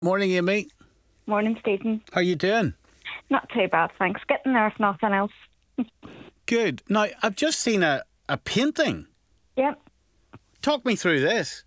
Morning, Amy. Morning, Stephen. How you doing? Not too bad, thanks. Getting there if nothing else. Good. Now, I've just seen a painting. Yep. Talk me through this.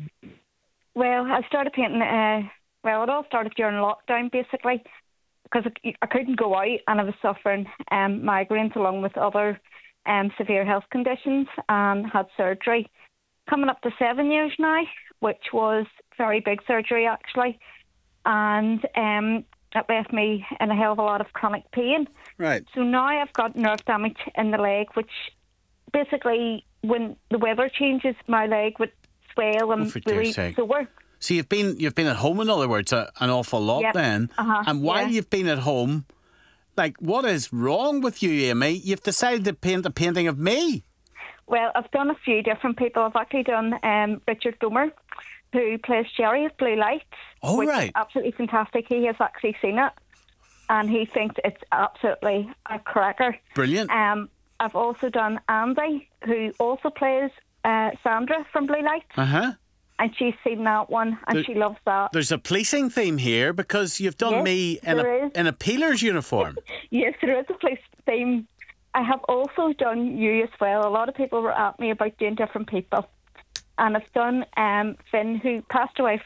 Well, I started painting, it all started during lockdown, basically, because I couldn't go out and I was suffering migraines along with other severe health conditions and had surgery. Coming up to 7 years now, which was very big surgery, actually. And it left me in a hell of a lot of chronic pain. Right. So now I've got nerve damage in the leg, which basically, when the weather changes, my leg would swell and really sore. So you've been at home, in other words, an awful lot. Yep. Then. And while you've been at home, like, what is wrong with you, Amy? You've decided to paint a painting of me. Well, I've done a few different people. I've actually done Richard Domer, who plays Jerry of Blue Lights. Oh, which right. is absolutely fantastic. He has actually seen it, and he thinks it's absolutely a cracker. Brilliant. I've also done Andy, who also plays Sandra from Blue Lights. Uh-huh. And she's seen that one, and she loves that. There's a policing theme here, because you've done me in a peeler's uniform. Yes, there is a police theme. I have also done you as well. A lot of people were at me about doing different people. And I've done Finn, who passed away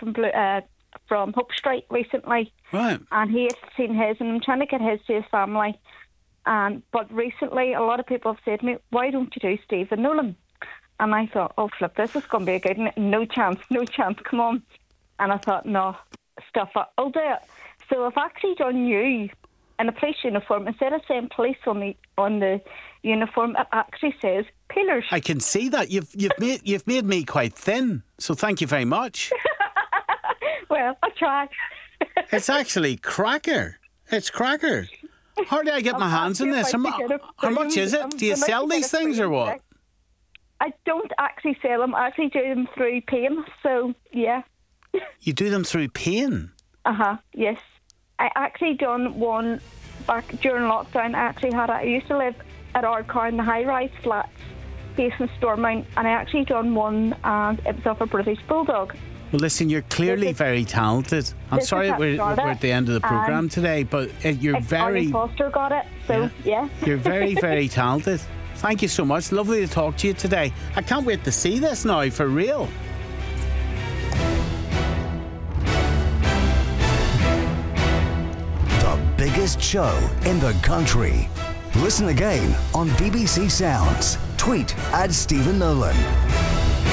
from Hope Street recently. Right. And he has seen his, and I'm trying to get his to his family. But recently, a lot of people have said to me, why don't you do Stephen Nolan? And I thought, oh, flip, this is going to be a good one. No chance, come on. And I thought, no, stuff it, I'll do it. So I've actually done you in a police uniform. Instead of saying police on the uniform, it actually says peelers. I can see that. You've made me quite thin, so thank you very much. Well, I tried. It's actually cracker. It's cracker. How do I get my hands on this? How much is it? Do you sell these things or what? I don't actually sell them. I actually do them through Pain. So, yeah. You do them through Pain? Yes. I actually done one back during lockdown. I used to live at Ardcar in the high-rise flats facing Stormont, and I actually done one, and it was of a British Bulldog. Well, listen, you're clearly very talented. I'm sorry we're at the end of the programme today, but you're very... Arnie Foster got it, so yeah. You're very, very talented. Thank you so much. Lovely to talk to you today. I can't wait to see this now, for real. The biggest show in the country. Listen again on BBC Sounds. Tweet @Stephen Nolan.